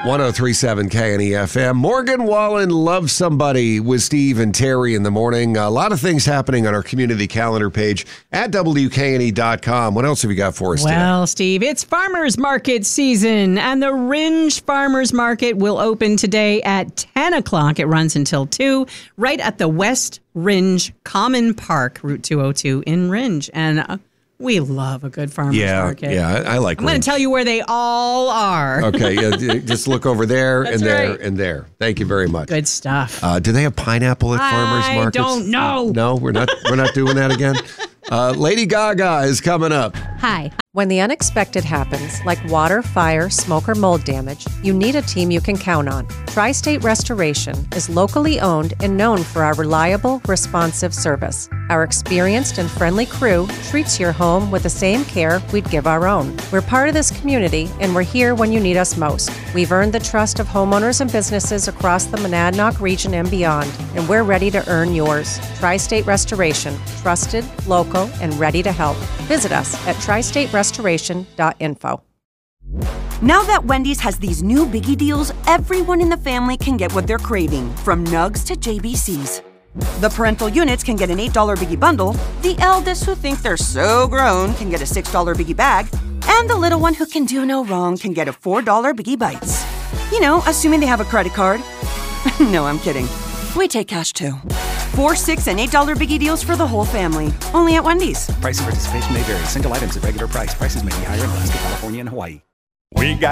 1037 KNEFM. Morgan Wallen, Love Somebody with Steve and Terry in the morning. A lot of things happening on our community calendar page at WKNE.com. What else have you got for us today? Well, Steve, it's farmers market season, and the Ringe Farmers Market will open today at 10 o'clock. It runs until 2, right at the West Ringe Common Park, Route 202 in Ringe. And we love a good farmer's market. Yeah, I like I'm going to tell you where they all are. Okay, just look over there and there right. and there. Thank you very much. Good stuff. Do they have pineapple at farmers markets? I don't know. No, we're not doing that again. Lady Gaga is coming up. Hi. When the unexpected happens, like water, fire, smoke, or mold damage, you need a team you can count on. Tri-State Restoration is locally owned and known for our reliable, responsive service. Our experienced and friendly crew treats your home with the same care we'd give our own. We're part of this community, and we're here when you need us most. We've earned the trust of homeowners and businesses across the Monadnock region and beyond, and we're ready to earn yours. Tri-State Restoration, trusted, local, and ready to help. Visit us at tristaterestoration.info. Now that Wendy's has these new biggie deals, everyone in the family can get what they're craving, from nugs to JBCs. The parental units can get an $8 biggie bundle, the eldest who think they're so grown can get a $6 biggie bag, and the little one who can do no wrong can get a $4 biggie bites. You know, assuming they have a credit card. No, I'm kidding. We take cash too. 4, 6, and $8 biggie deals for the whole family. Only at Wendy's. Price and participation may vary. Single items at regular price. Prices may be higher in Alaska, California, and Hawaii. We got